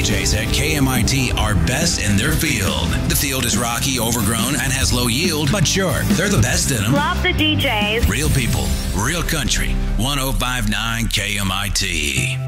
DJs at KMIT are best in their field. The field is rocky, overgrown, and has low yield, but sure, they're the best in them. Love the DJs. Real people, real country. 105.9 KMIT.